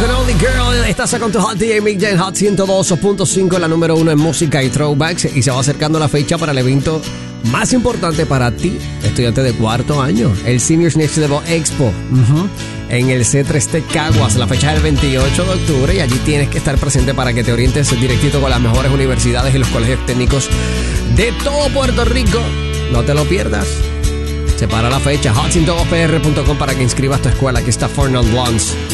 con Only Girl. Estás con tu Hot DJ Mick J en Hot 102.5, la número 1 en música y throwbacks. Y se va acercando la fecha para el evento más importante para ti, estudiante de cuarto año, el Seniors Next Level Expo. En el C3T Caguas. La fecha es el 28 de octubre y allí tienes que estar presente para que te orientes directito con las mejores universidades y los colegios técnicos de todo Puerto Rico. No te lo pierdas. Separa la fecha, hot102pr.com para que inscribas tu escuela. Aquí está Four Non Blondes.